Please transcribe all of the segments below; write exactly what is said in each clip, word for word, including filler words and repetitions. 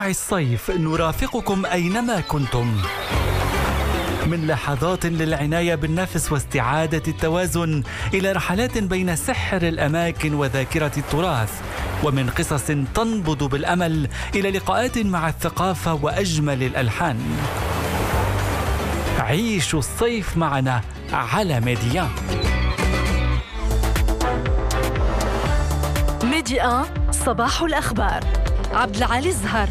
الصيف نرافقكم أينما كنتم، من لحظات للعناية بالنفس واستعادة التوازن إلى رحلات بين سحر الأماكن وذاكرة التراث، ومن قصص تنبض بالأمل إلى لقاءات مع الثقافة وأجمل الألحان. عيشوا الصيف معنا على ميديا. ميديا صباح الأخبار. عبد العالي الزهر.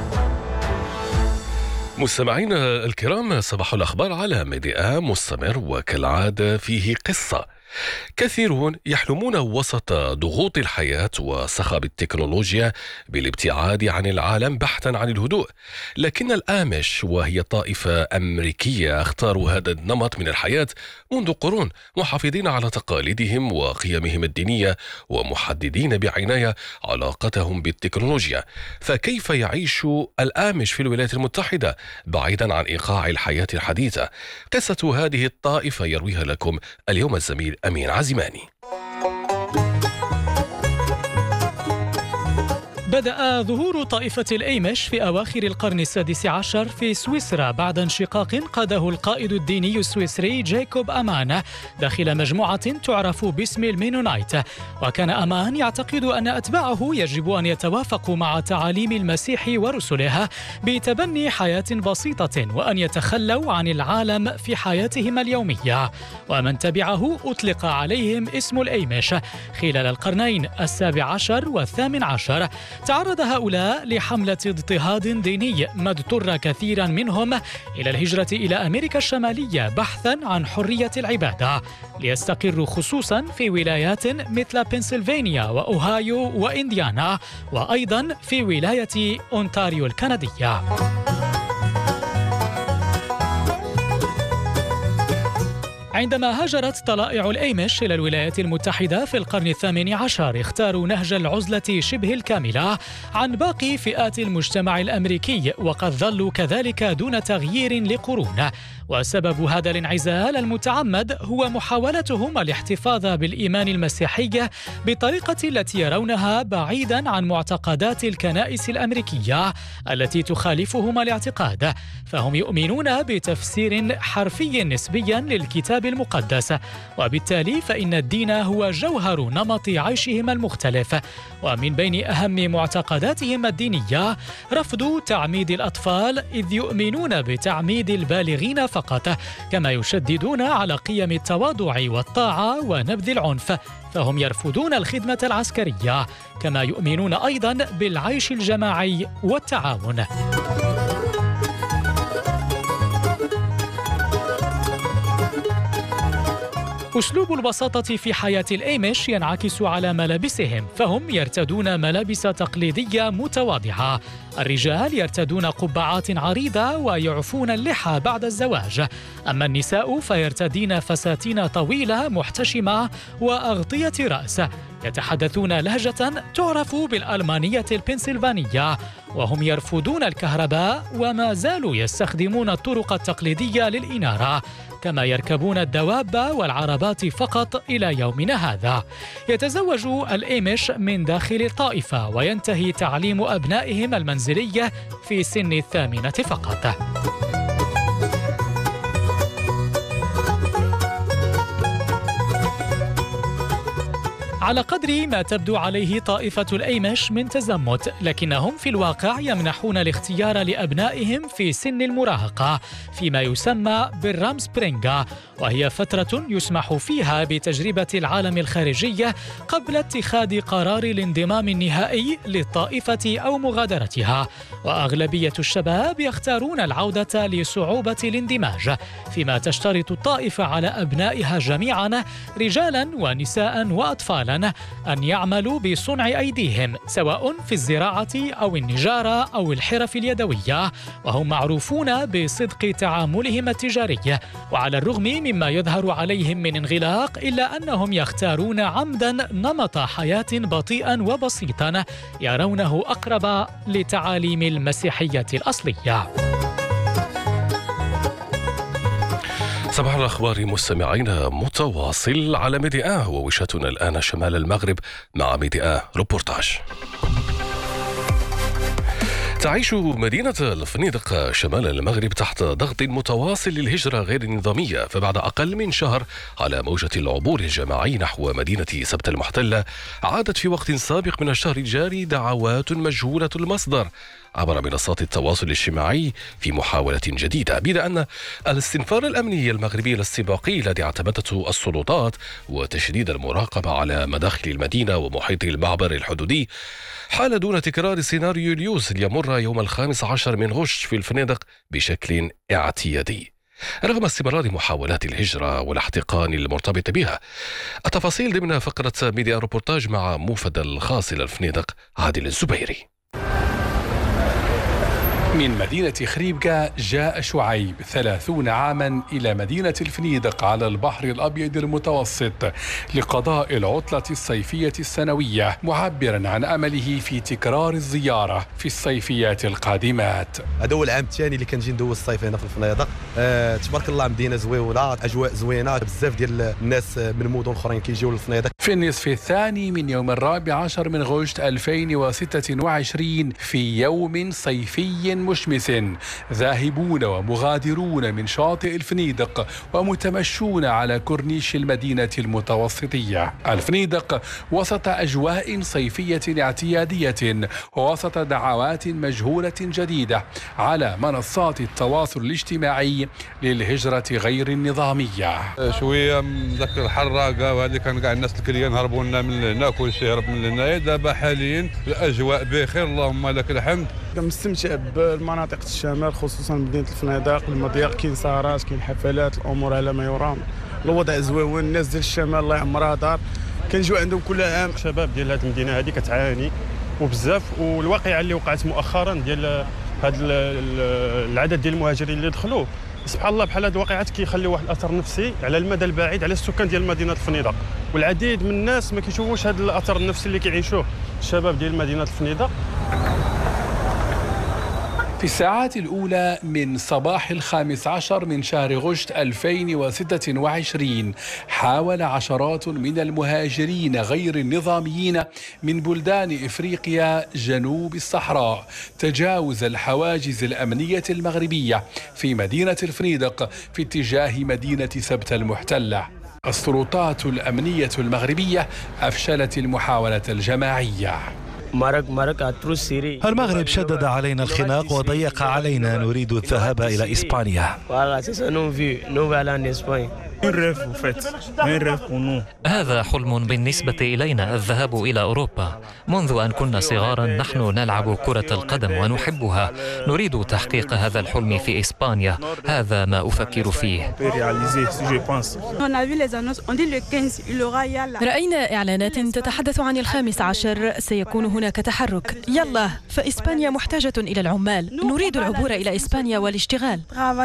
مستمعينا الكرام، صباح الأخبار على ميديا مستمر، وكالعادة فيه قصة. كثيرون يحلمون وسط ضغوط الحياة وصخب التكنولوجيا بالابتعاد عن العالم بحثا عن الهدوء، لكن الآمش وهي طائفة أمريكية اختاروا هذا النمط من الحياة منذ قرون، محافظين على تقاليدهم وقيمهم الدينية ومحددين بعناية علاقتهم بالتكنولوجيا. فكيف يعيش الآمش في الولايات المتحدة بعيدا عن إيقاع الحياة الحديثة؟ قصة هذه الطائفة يرويها لكم اليوم الزميل أمين عزيماني. بدأ ظهور طائفة الأيمش في أواخر القرن السادس عشر في سويسرا بعد انشقاق قاده القائد الديني السويسري جاكوب أمان داخل مجموعة تعرف باسم المينونايت. وكان أمان يعتقد أن أتباعه يجب أن يتوافقوا مع تعاليم المسيح ورسله بتبني حياة بسيطة وأن يتخلوا عن العالم في حياتهم اليومية. ومن تبعه أطلق عليهم اسم الأيمش. خلال القرنين السابع عشر والثامن عشر تعرض هؤلاء لحملة اضطهاد ديني، ما اضطر كثيرا منهم إلى الهجرة إلى أمريكا الشمالية بحثا عن حرية العبادة، ليستقروا خصوصا في ولايات مثل بنسلفانيا وأوهايو وإنديانا، وأيضا في ولاية أونتاريو الكندية. عندما هاجرت طلائع الأيمش إلى الولايات المتحدة في القرن الثامن عشر، اختاروا نهج العزلة شبه الكاملة عن باقي فئات المجتمع الأمريكي، وقد ظلوا كذلك دون تغيير لقرون. وسبب هذا الانعزال المتعمد هو محاولتهم الاحتفاظ بالإيمان المسيحي بطريقة التي يرونها بعيدا عن معتقدات الكنائس الأمريكية التي تخالفهم الاعتقاد، فهم يؤمنون بتفسير حرفي نسبيا للكتاب المقدس، وبالتالي فإن الدين هو جوهر نمط عيشهم المختلف. ومن بين أهم معتقداتهم الدينية رفض تعميد الأطفال، إذ يؤمنون بتعميد البالغين فقط، كما يشددون على قيم التواضع والطاعة ونبذ العنف، فهم يرفضون الخدمة العسكرية، كما يؤمنون أيضا بالعيش الجماعي والتعاون. أسلوب البساطة في حياة الأيمش ينعكس على ملابسهم، فهم يرتدون ملابس تقليدية متواضعة. الرجال يرتدون قبعات عريضة ويعفون اللحى بعد الزواج، أما النساء فيرتدين فساتين طويلة محتشمة وأغطية رأس. يتحدثون لهجة تعرف بالألمانية البنسلفانية، وهم يرفضون الكهرباء وما زالوا يستخدمون الطرق التقليدية للإنارة، كما يركبون الدواب والعربات فقط إلى يومنا هذا. يتزوج الأيمش من داخل الطائفة، وينتهي تعليم أبنائهم المنزلي في سن الثامنة فقط. على قدر ما تبدو عليه طائفة الأيمش من تزمت، لكنهم في الواقع يمنحون الاختيار لأبنائهم في سن المراهقة فيما يسمى بالرام سبرينغا، وهي فترة يسمح فيها بتجربة العالم الخارجي قبل اتخاذ قرار الانضمام النهائي للطائفة أو مغادرتها. وأغلبية الشباب يختارون العودة لصعوبة الاندماج، فيما تشترط الطائفة على أبنائها جميعا رجالا ونساء وأطفالا أن يعملوا بصنع أيديهم، سواء في الزراعة أو النجارة أو الحرف اليدوية، وهم معروفون بصدق تعاملهم التجاري. وعلى الرغم مما يظهر عليهم من انغلاق، إلا أنهم يختارون عمدا نمط حياة بطيئا وبسيطا يرونه أقرب لتعاليم المسيحية الأصلية. صباح الأخبار مستمعينا متواصل على ميديا، ووشتنا الآن شمال المغرب مع ميديا روبورتاج. تعيش مدينة الفنيدق شمال المغرب تحت ضغط متواصل للهجرة غير النظامية، فبعد أقل من شهر على موجة العبور الجماعي نحو مدينة سبت المحتلة، عادت في وقت سابق من الشهر الجاري دعوات مجهولة المصدر عبر منصات التواصل الاجتماعي في محاولة جديدة، بيد أن الاستنفار الأمني المغربي الاستباقي الذي اعتمدته السلطات وتشديد المراقبة على مداخل المدينة ومحيط المعبر الحدودي حال دون تكرار سيناريو اليوز ليمر يوم الخامس عشر من غشت في الفنيدق بشكل اعتيادي رغم استمرار محاولات الهجرة والاحتقان المرتبط بها. التفاصيل ضمن فقرة ميديا روبورتاج مع موفد الخاص إلى الفنيدق عادل الزبيري. من مدينة خريبكة جاء شعيب ثلاثون عاما إلى مدينة الفنيدق على البحر الأبيض المتوسط لقضاء العطلة الصيفية السنوية، معبرا عن أمله في تكرار الزيارة في الصيفيات القادمات. هذا هو العام الثاني اللي كنجي ندوز الصيف هنا في الفنيدق. أه تبارك الله مدينة زوينة، أجواء زوينة، بزاف ديال الناس من مدن أخرين كيجيو للفنيدق. في النصف الثاني من يوم الرابع عشر من غشت ألفين وستة وعشرين في يوم صيفي مشمس، ذاهبون ومغادرون من شاطئ الفنيدق ومتمشون على كورنيش المدينة المتوسطية. الفنيدق وسط أجواء صيفية اعتيادية ووسط دعوات مجهولة جديدة على منصات التواصل الاجتماعي للهجرة غير النظامية. شوية من ذاك الحراقة وهذه كان كاع الناس الكريان هربوا لنا من هنا، كل شيء هرب من هنا. دابا حاليا الأجواء بخير اللهم لك الحمد. كنستمتع بمناطق الشمال خصوصا مدينة الفنيدق، المضيق كاين سهرات، كاين حفلات، الامور على ما يرام، الوضع زوين. الناس ديال الشمال الله يعمرها دار كنجيو عندهم كل عام. الشباب ديال هذه المدينه هذه كتعاني وبزاف، والواقعه اللي وقعت مؤخرا ديال هذا العدد ديال المهاجرين اللي دخلوا سبحان الله، بحال هذه الواقعات كيخليو واحد الاثر نفسي على المدى البعيد على السكان ديال مدينه الفنيدق، والعديد من الناس ما كيشوفوش هذا الاثر النفسي اللي كيعيشوه الشباب ديال مدينه الفنيدق. في الساعات الأولى من صباح الخامس عشر من شهر غشت ألفين وستة وعشرين حاول عشرات من المهاجرين غير النظاميين من بلدان إفريقيا جنوب الصحراء تجاوز الحواجز الأمنية المغربية في مدينة الفنيدق في اتجاه مدينة سبت المحتلة. السلطات الأمنية المغربية أفشلت المحاولة الجماعية. المغرب شدد علينا الخناق وضيق علينا، نريد الذهاب إلى إسبانيا. هذا حلم بالنسبة إلينا، الذهاب إلى أوروبا. منذ أن كنا صغارا نحن نلعب كرة القدم ونحبها، نريد تحقيق هذا الحلم في إسبانيا، هذا ما أفكر فيه. رأينا إعلانات تتحدث عن الخامس عشر، سيكون هناك تحرك، يلا فإسبانيا محتاجة إلى العمال، نريد العبور إلى إسبانيا والاشتغال.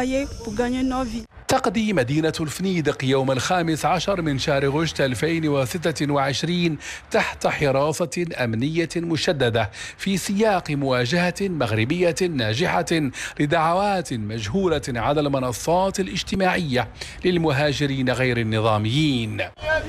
تقضي مدينة الفنيدق يوم الخامس عشر من شهر غشت ألفين وستة وعشرين تحت حراسة أمنية مشددة في سياق مواجهة مغربية ناجحة لدعوات مجهولة على المنصات الاجتماعية للمهاجرين غير النظاميين.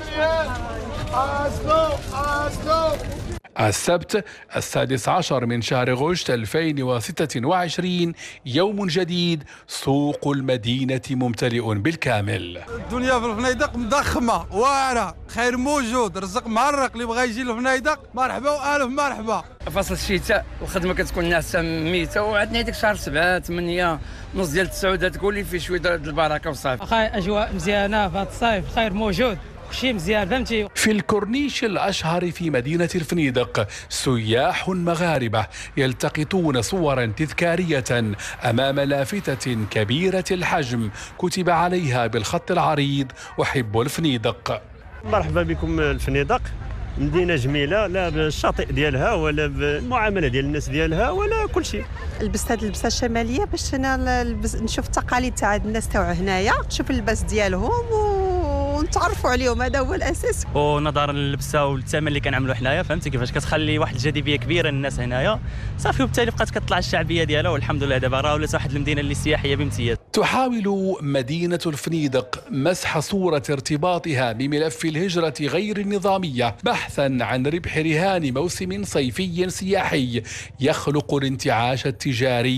السبت السادس عشر من شهر غشت ألفين وستة وعشرين يوم جديد، سوق المدينة ممتلئ بالكامل. الدنيا في الفنيدق مضخمة واعرة، خير موجود، رزق معرق، اللي بغى يجي للفنيدق مرحبا والف مرحبا. فصل الشتاء الخدمة كتكون ناعسة ميتة، وعندنا هذيك شهر سبعة ثمانية نص ديال التسعود تقول لي فيه شوية البركة وصافي. أجواء مزيانة في هذا الصيف، خير موجود، شيء مزيان فهمتي. في الكورنيش الأشهر في مدينة الفنيدق سياح مغاربة يلتقطون صورا تذكارية أمام لافتة كبيرة الحجم كتب عليها بالخط العريض أحب الفنيدق. مرحبا بكم الفنيدق، مدينة جميلة، لا بالشاطئ ديالها ولا بالمعاملة ديال الناس ديالها ولا كل شيء. لبست هذه اللبسة الشمالية باش أنا نشوف التقاليد تاع الناس تاع هنايا، تشوف اللباس ديالهم ونتعرفوا عليهم، هذا هو الاساس. ونظرا للبسه والثمن اللي كنعملوا حنايا، فهمتي كيفاش كتخلي واحد الجاذبيه كبيره للناس هنايا صافي، وبالتالي بقات كتطلع الشعبيه ديالها، والحمد لله دابا راه ولات واحد المدينه اللي سياحيه بامتياز. تحاول مدينة الفنيدق مسح صورة ارتباطها بملف الهجرة غير النظامية بحثا عن ربح رهان موسم صيفي سياحي يخلق الانتعاش التجاري